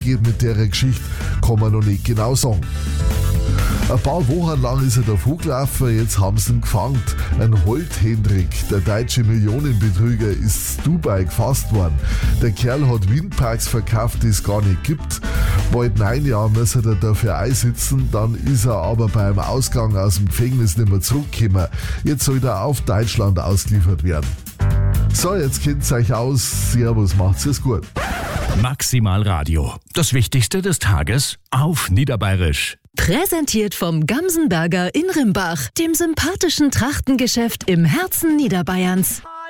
geht mit der Geschichte, kann man noch nicht genau sagen. Ein paar Wochen lang ist er davongelaufen, jetzt haben sie ihn gefangen. Ein Holt-Hendrik, der deutsche Millionenbetrüger, ist in Dubai gefasst worden. Der Kerl hat Windparks verkauft, die es gar nicht gibt. Bald 9 Jahre muss er dafür einsitzen, dann ist er aber beim Ausgang aus dem Gefängnis nicht mehr zurückgekommen. Jetzt soll er auf Deutschland ausgeliefert werden. So, jetzt kennt ihr euch aus. Servus, macht's es gut. Maximal Radio. Das Wichtigste des Tages auf Niederbayerisch. Präsentiert vom Gamsenberger in Rimbach, dem sympathischen Trachtengeschäft im Herzen Niederbayerns.